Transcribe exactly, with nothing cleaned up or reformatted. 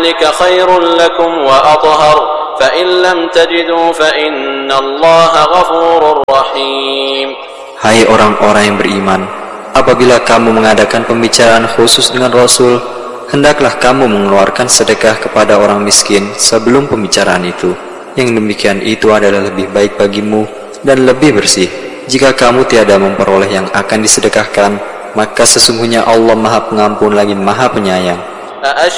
ذلك خير لكم وأطهر فإن لم تجدوا فإن الله غفور رحيم. Hai orang-orang yang beriman, apabila kamu mengadakan pembicaraan khusus dengan Rasul, hendaklah kamu mengeluarkan sedekah kepada orang miskin sebelum pembicaraan itu. Yang demikian itu adalah lebih baik bagimu dan lebih bersih. Jika kamu tiada memperoleh yang akan disedekahkan, maka sesungguhnya Allah Maha Pengampun lagi Maha Penyayang.